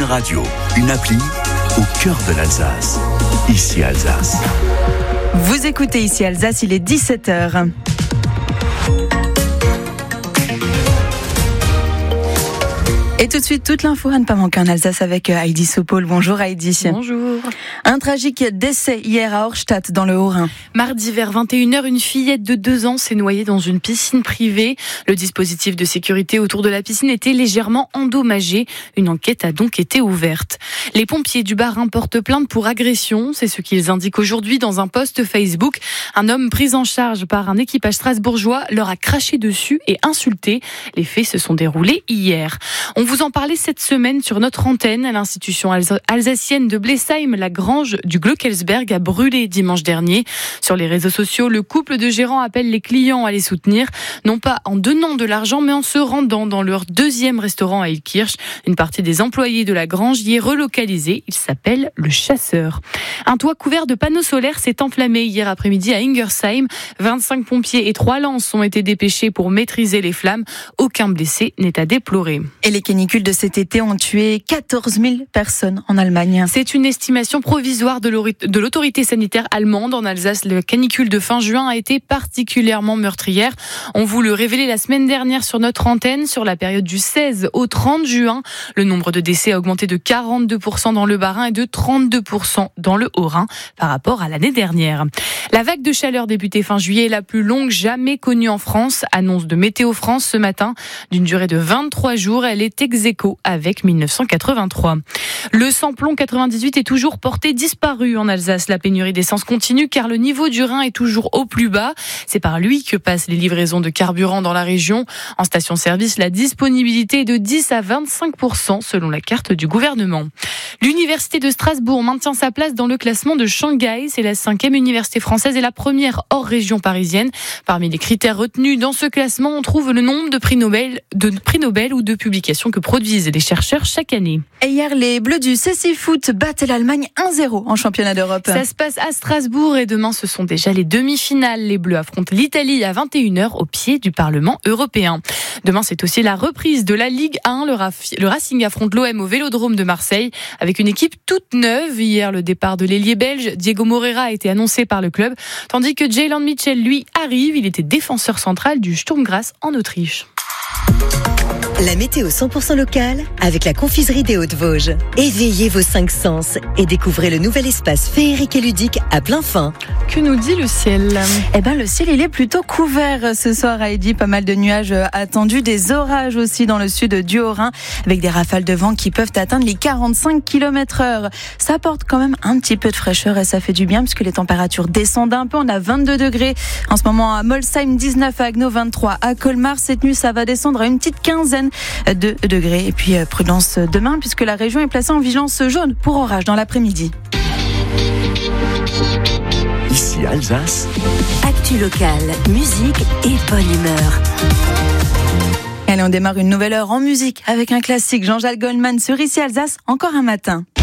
radio, une appli au cœur de l'Alsace. Ici Alsace. Vous écoutez Ici Alsace, il est 17h. Et tout de suite, toute l'info à ne pas manquer en Alsace avec Heidi Sopol. Bonjour Heidi. Bonjour. Un tragique décès hier à Horstadt dans le Haut-Rhin. Mardi vers 21h, une fillette de 2 ans s'est noyée dans une piscine privée. Le dispositif de sécurité autour de la piscine était légèrement endommagé. Une enquête a donc été ouverte. Les pompiers du Bas-Rhin portent plainte pour agression. C'est ce qu'ils indiquent aujourd'hui dans un post Facebook. Un homme pris en charge par un équipage strasbourgeois leur a craché dessus et insulté. Les faits se sont déroulés hier. On vous en parlait cette semaine sur notre antenne. L'institution alsacienne de Blesheim, la grange du Glockelsberg, a brûlé dimanche dernier. Sur les réseaux sociaux, le couple de gérants appelle les clients à les soutenir, non pas en donnant de l'argent, mais en se rendant dans leur 2e restaurant à Ilkirch. Une partie des employés de la grange y est relocalisée. Il s'appelle le Chasseur. Un toit couvert de panneaux solaires s'est enflammé hier après-midi à Ingersheim. 25 pompiers et 3 lances ont été dépêchés pour maîtriser les flammes. Aucun blessé n'est à déplorer. Et les canicules de cet été ont tué 14 000 personnes en Allemagne. C'est une estimation provisoire de l'autorité sanitaire allemande. En Alsace, la canicule de fin juin a été particulièrement meurtrière. On vous le révélait la semaine dernière sur notre antenne. Sur la période du 16 au 30 juin, le nombre de décès a augmenté de 42% dans le Bas-Rhin et de 32% dans le Haut-Rhin par rapport à l'année dernière. La vague de chaleur débutée fin juillet est la plus longue jamais connue en France. Annonce de Météo France ce matin. D'une durée de 23 jours, elle est ex aequo avec 1983. Le samplon 98 est toujours porté disparu en Alsace. La pénurie d'essence continue car le niveau du Rhin est toujours au plus bas. C'est par lui que passent les livraisons de carburant dans la région. En station-service, la disponibilité est de 10 à 25% selon la carte du gouvernement. L'université de Strasbourg maintient sa place dans le classement de Shanghai. C'est la 5e université française et la première hors région parisienne. Parmi les critères retenus dans ce classement, on trouve le nombre de prix Nobel ou de publications que produisent les chercheurs chaque année. Et hier, les Bleus du CC Foot battent l'Allemagne 1-0 en championnat d'Europe. Ça se passe à Strasbourg et demain, ce sont déjà les demi-finales. Les Bleus affrontent l'Italie à 21h au pied du Parlement européen. Demain, c'est aussi la reprise de la Ligue 1. Le Racing affronte l'OM au Vélodrome de Marseille avec une équipe toute neuve. Hier, le départ de l'ailier belge Diego Moreira a été annoncé par le club, tandis que Jayland Mitchell, lui, arrive. Il était défenseur central du Sturm Graz en Autriche. La météo 100% locale avec la confiserie des Hauts-de-Vosges. Éveillez vos 5 sens et découvrez le nouvel espace féerique et ludique à plein fin. Que nous dit le ciel ? Eh ben, le ciel, il est plutôt couvert ce soir, Heidi. Pas mal de nuages attendus, des orages aussi dans le sud du Haut-Rhin, avec des rafales de vent qui peuvent atteindre les 45 km/h. Ça apporte quand même un petit peu de fraîcheur et ça fait du bien puisque les températures descendent un peu. On a 22 degrés en ce moment à Molsheim, 19 à Agno, 23 à Colmar. Cette nuit, ça va descendre à une petite quinzaine de degrés. Et puis prudence demain puisque la région est placée en vigilance jaune pour orage dans l'après-midi. Ici Alsace. Actu locale, musique et bonne humeur. Allez, on démarre une nouvelle heure en musique avec un classique. Jean-Jacques Goldman sur Ici Alsace, encore un matin.